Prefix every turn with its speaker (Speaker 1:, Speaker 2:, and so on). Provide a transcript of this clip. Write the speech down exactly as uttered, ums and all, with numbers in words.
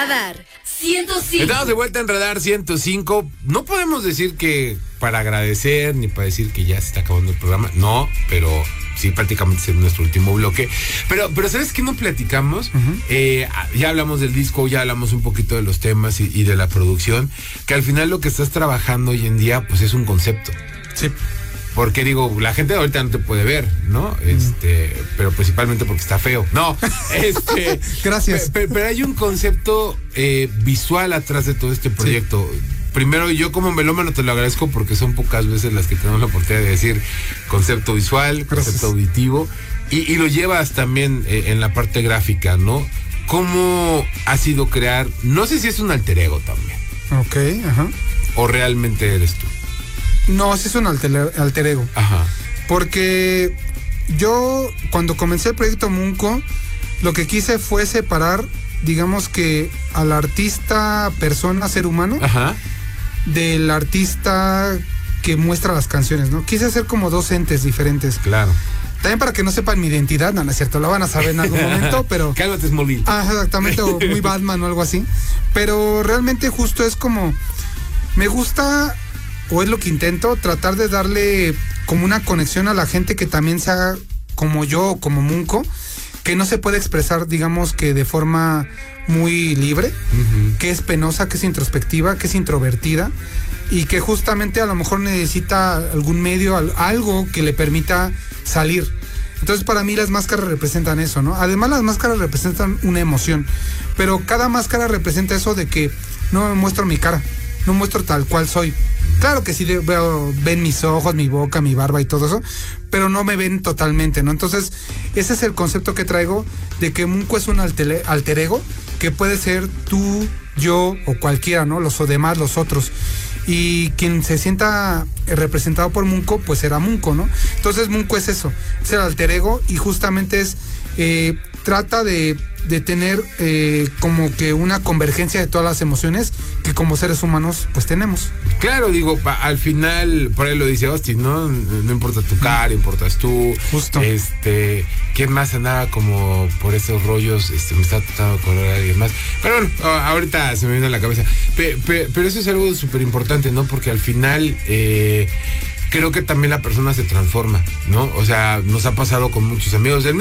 Speaker 1: Radar ciento cinco.
Speaker 2: Estamos de vuelta en Radar ciento cinco. No podemos decir que para agradecer ni para decir que ya se está acabando el programa. No, pero sí, prácticamente es nuestro último bloque. Pero, pero ¿sabes qué no platicamos? Uh-huh. Eh, ya hablamos del disco, ya hablamos un poquito de los temas y, y de la producción. Que al final lo que estás trabajando hoy en día, pues es un concepto.
Speaker 3: Sí.
Speaker 2: Porque digo, la gente ahorita no te puede ver, ¿no? Este, mm. pero principalmente porque está feo. No, este.
Speaker 3: Gracias.
Speaker 2: Pero, pero hay un concepto eh, visual atrás de todo este proyecto. Sí. Primero, yo como melómano te lo agradezco porque son pocas veces las que tenemos la oportunidad de decir concepto visual, Gracias. concepto auditivo, y, y lo llevas también eh, en la parte gráfica, ¿no? ¿Cómo ha sido crear? No sé si es un alter ego también.
Speaker 3: Ok, ajá.
Speaker 2: ¿O realmente eres tú?
Speaker 3: No, sí es un alter, alter ego.
Speaker 2: Ajá.
Speaker 3: Porque yo, cuando comencé el proyecto Munco, lo que quise fue separar, digamos que al artista, persona, ser humano,
Speaker 2: Ajá.
Speaker 3: del artista que muestra las canciones, ¿no? Quise hacer como dos entes diferentes.
Speaker 2: Claro.
Speaker 3: También para que no sepan mi identidad, no, no es cierto, la van a saber en algún momento, pero...
Speaker 2: Cálmate, Smallville.
Speaker 3: Ah, exactamente, o muy Batman o algo así. Pero realmente justo es como... Me gusta... o es lo que intento, tratar de darle como una conexión a la gente que también sea como yo o como Munco, que no se puede expresar, digamos que de forma muy libre, uh-huh. que es penosa, que es introspectiva, que es introvertida y que justamente a lo mejor necesita algún medio, algo que le permita salir. Entonces para mí las máscaras representan eso, ¿no? Además las máscaras representan una emoción, pero cada máscara representa eso de que no me muestro mi cara, no muestro tal cual soy. Claro que sí veo, ven mis ojos, mi boca, mi barba y todo eso, pero no me ven totalmente, ¿no? Entonces, ese es el concepto que traigo de que Munco es un alter, alter ego que puede ser tú, yo o cualquiera, ¿no? Los demás, los otros. Y quien se sienta representado por Munco, pues será Munco, ¿no? Entonces, Munco es eso, es el alter ego y justamente es, eh, trata de... de tener eh, como que una convergencia de todas las emociones que como seres humanos pues tenemos.
Speaker 2: Claro, digo, pa, al final, por ahí lo dice Austin, ¿no? No importa tu cara, importas tú.
Speaker 3: Justo.
Speaker 2: Este, ¿quién más andaba como por esos rollos? Este, me está tratando de acordar a alguien más. Pero bueno, ahorita se me viene a la cabeza. Pe, pe, pero eso es algo súper importante, ¿no? Porque al final... Eh, creo que también la persona se transforma, ¿no? O sea, nos ha pasado con muchos amigos.